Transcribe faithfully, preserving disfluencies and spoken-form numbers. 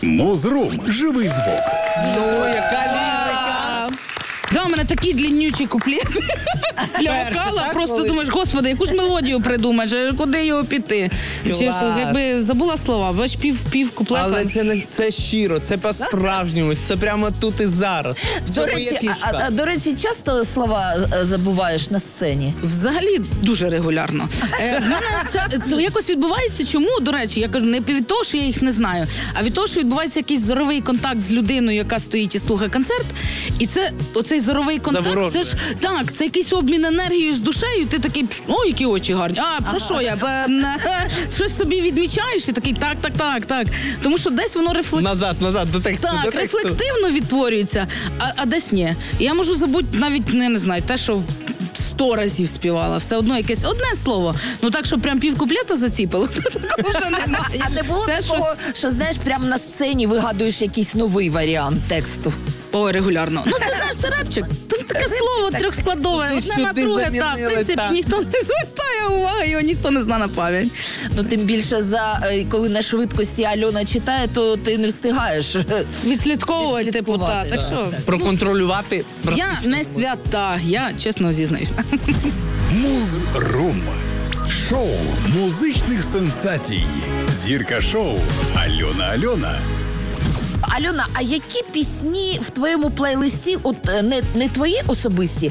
Музрум. Живий звук. О, яка лірика! Да, у мене такий длиннючий куплет для Перше, вокала. так, Просто коли? думаєш, господи, яку ж мелодію придумаєш, куди його піти? Чи Клас. що, якби забула слова, бач пів, пів куплета. Але це не це щиро, це по-справжньому, це прямо тут і зараз. В До цьому є речі, а, фішка. а, до речі, часто слова е, забуваєш на сцені? Взагалі дуже регулярно. Е, в мене це е, якось відбувається. Чому, до речі, я кажу, не від того, що я їх не знаю, а від того, що відбувається якийсь зоровий контакт з людиною, яка стоїть і слухає концерт. І це оцей зоровий контакт, Заворожує. це ж так, це якийсь обмін енергією з душею. Ти такий, «Пш, о, які очі гарні. А про що я? Е, на- Щось тобі відмічаєш і такий так, так, так, так. Тому що десь воно рефлектує. Назад, назад, до тексту, до Так, тексту. рефлективно відтворюється, а, а десь ні. Я можу забути навіть, не, не знаю, те, що сто разів співала. Все одно якесь одне слово. Ну так, що прям пів куплета заціпило, то такого вже немає. А не було Це такого, що, знаєш, прямо на сцені вигадуєш якийсь новий варіант тексту? Ой, регулярно. Ну, ти знаєш, це репчик. Там таке слово трьохскладове, Туди одне на сюди друге. Так, в замінили, принципі, так. ніхто не звертає уваги, його ніхто не знає на пам'ять. Ну, тим більше, за е, коли на швидкості Альона читає, то ти не встигаєш. Відслідковувати, типу, Відслідкувати, так. Так да, що, так. я Проконтролювати. практично не неможливо. свята, я чесно зізнаюсь. Музрум. Шоу музичних сенсацій. Зірка шоу Альона Альона. Альона, а які пісні в твоєму плейлисті, от е, не, не твої особисті,